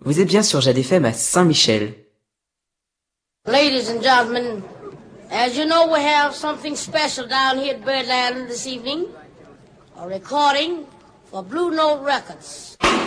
Vous êtes bien sur Jade FM à Saint-Michel. Ladies and gentlemen, as you know, we have something special down here at Birdland this evening. A recording for Blue Note Records.